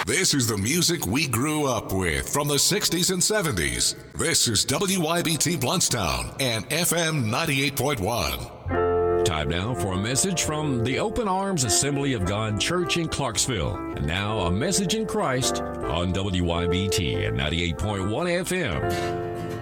This is the music we grew up with from the 60s and 70s. This is WYBT Bluntstown and FM 98.1. Time now for a message from the Open Arms Assembly of God Church in Clarksville. And now a message in Christ on WYBT at 98.1 FM.